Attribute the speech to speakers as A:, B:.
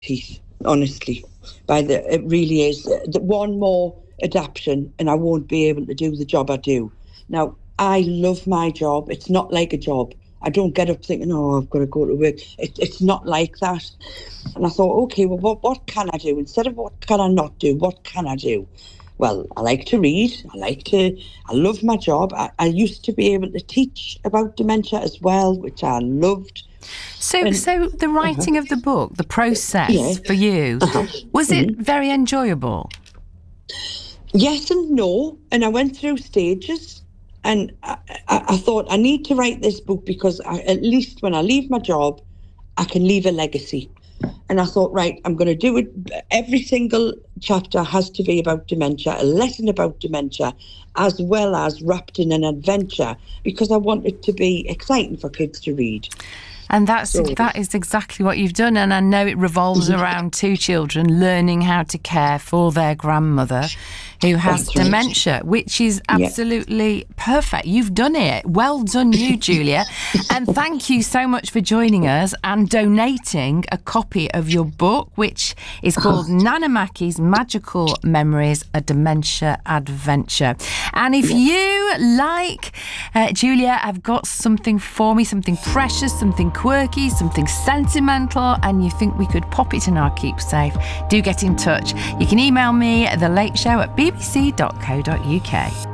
A: teeth, honestly. It really is. The one more adaptation and I won't be able to do the job I do. Now, I love my job. It's not like a job. I don't get up thinking, oh, I've got to go to work. It's not like that. And I thought, okay, well, what can I do? Instead of what can I not do, what can I do? Well, I like to read. I love my job. I used to be able to teach about dementia as well, which I loved.
B: So the writing of the book, the process for you, was it very enjoyable?
A: Yes and no. And I went through stages. And I thought, I need to write this book because at least when I leave my job, I can leave a legacy. And I thought, right, I'm going to do it. Every single chapter has to be about dementia, a lesson about dementia, as well as wrapped in an adventure, because I want it to be exciting for kids to read.
B: And that is exactly what you've done. And I know it revolves around two children learning how to care for their grandmother who has dementia, which is absolutely perfect. You've done it. Well done you, Julia. And thank you so much for joining us and donating a copy of your book, which is called Nana Mackie's Magical Memories, A Dementia Adventure. And if you, like Julia, have got something for me, something precious, something quirky, something sentimental, and you think we could pop it in our keepsafe, do get in touch. You can email me at thelateshow@bbc.co.uk.